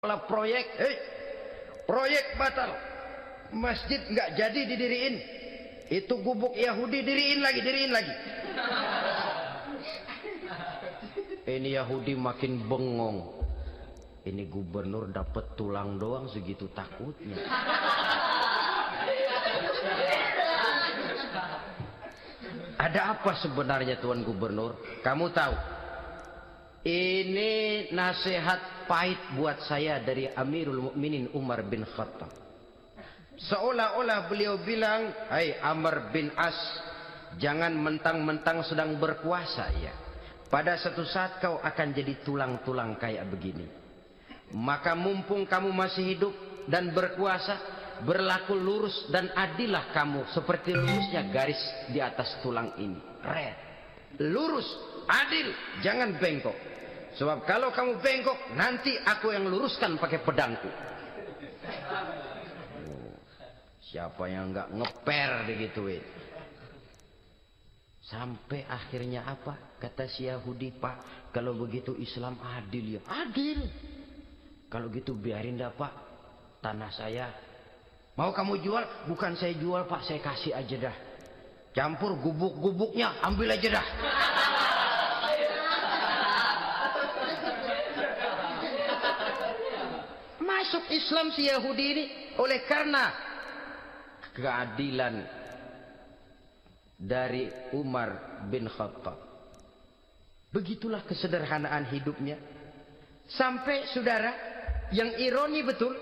proyek, proyek batal, masjid nggak jadi didiriin, itu gubuk Yahudi diriin lagi. Ini Yahudi makin bengong, ini gubernur dapat tulang doang segitu takutnya. Ada apa sebenarnya Tuan Gubernur? Kamu tahu, ini nasihat pahit buat saya dari Amirul Mukminin Umar bin Khattab. Seolah-olah beliau bilang, hai Amr bin As, jangan mentang-mentang sedang berkuasa ya. Pada satu saat kau akan jadi tulang-tulang kayak begini. Maka mumpung kamu masih hidup dan berkuasa, berlaku lurus dan adillah kamu seperti lurusnya garis di atas tulang ini. Red, lurus, adil, jangan bengkok. Sebab kalau kamu bengkok, nanti aku yang luruskan pakai pedangku. Siapa yang nggak ngeper digituin? Sampai akhirnya apa? Kata si Yahudi, Pak, kalau begitu Islam adil ya. Adil. Kalau gitu biarin dah Pak, tanah saya. Mau kamu jual? Bukan saya jual Pak, saya kasih aja dah. Campur gubuk-gubuknya, ambil aja dah. Masuk Islam si Yahudi ini oleh karena keadilan dari Umar bin Khattab. Begitulah kesederhanaan hidupnya. Sampai saudara, yang ironi betul,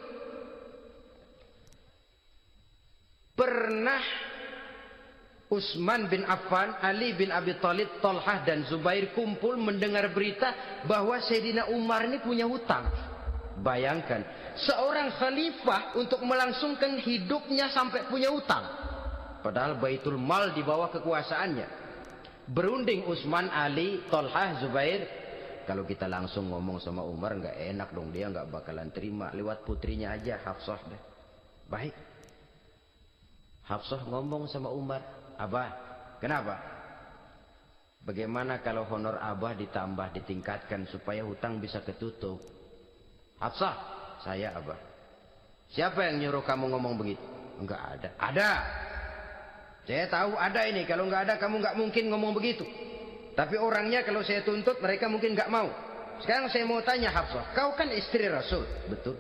pernah Utsman bin Affan, Ali bin Abi Thalib, Thalhah dan Zubair kumpul mendengar berita bahwa Sayyidina Umar ini punya hutang. Bayangkan, seorang khalifah untuk melangsungkan hidupnya sampai punya hutang. Padahal Baitul Mal di bawah kekuasaannya. Berunding Utsman, Ali, Thalhah, Zubair. Kalau kita langsung ngomong sama Umar nggak enak dong, dia nggak bakalan terima. Lewat putrinya aja, Hafsah deh. Baik. Hafsah ngomong sama Umar, Abah, kenapa? Bagaimana kalau honor Abah ditambah, ditingkatkan supaya hutang bisa ketutup? Hafsah, saya Abah. Siapa yang nyuruh kamu ngomong begitu? Enggak ada. Ada. Saya tahu ada ini. Kalau enggak ada, kamu enggak mungkin ngomong begitu. Tapi orangnya kalau saya tuntut, mereka mungkin enggak mau. Sekarang saya mau tanya Hafsah, kau kan istri Rasul, betul?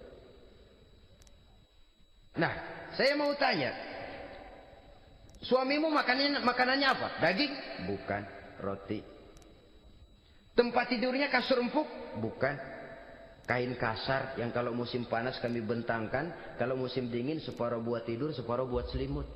Nah, saya mau tanya, suamimu makanannya apa? Daging? Bukan. Roti. Tempat tidurnya kasur empuk? Bukan. Kain kasar yang kalau musim panas kami bentangkan, kalau musim dingin separuh buat tidur, separuh buat selimut.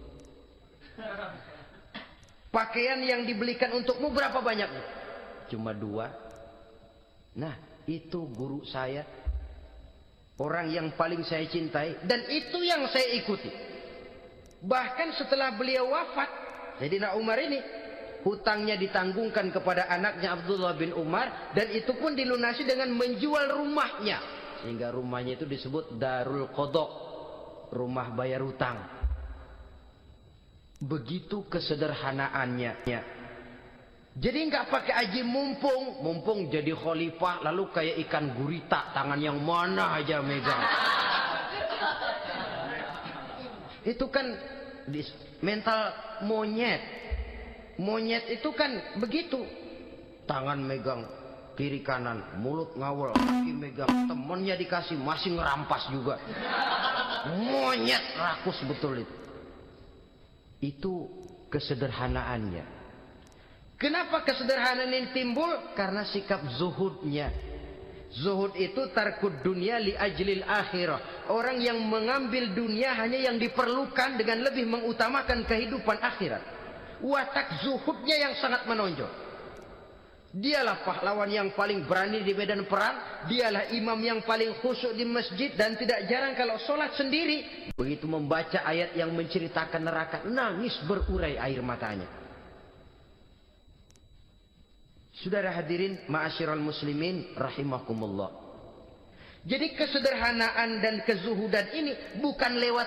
Pakaian yang dibelikan untukmu berapa banyaknya? Cuma 2. Nah, itu guru saya, orang yang paling saya cintai, dan itu yang saya ikuti. Bahkan setelah beliau wafat, Sayyidina Umar ini hutangnya ditanggungkan kepada anaknya Abdullah bin Umar, dan itu pun dilunasi dengan menjual rumahnya, sehingga rumahnya itu disebut Darul Qadha, rumah bayar hutang. Begitu kesederhanaannya. Jadi nggak pakai aji mumpung jadi khalifah lalu kayak ikan gurita, tangan yang mana aja megang. Itu kan mental monyet. Monyet itu kan begitu, tangan megang kiri kanan, mulut ngawal, kaki megang, temennya dikasih masih ngerampas juga. Monyet rakus betul itu. Itu kesederhanaannya. Kenapa kesederhanaan ini timbul? Karena sikap zuhudnya. Zuhud itu tarkud dunia li ajlil akhirah. Orang yang mengambil dunia hanya yang diperlukan dengan lebih mengutamakan kehidupan akhirat. Watak zuhudnya yang sangat menonjol. Dialah pahlawan yang paling berani di medan perang. Dialah imam yang paling khusyuk di masjid. Dan tidak jarang kalau sholat sendiri, begitu membaca ayat yang menceritakan neraka, nangis berurai air matanya. Saudara hadirin ma'asyiral muslimin rahimakumullah. Jadi kesederhanaan dan kezuhudan ini bukan lewat